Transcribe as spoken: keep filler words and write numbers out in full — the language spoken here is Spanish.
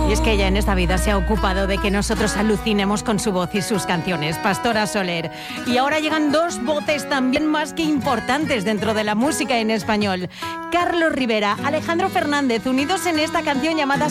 Y es que ella en esta vida se ha ocupado de que nosotros alucinemos con su voz y sus canciones, Pastora Soler. Y ahora llegan dos voces también más que importantes dentro de la música en español. Carlos Rivera, Alejandro Fernández, unidos en esta canción llamada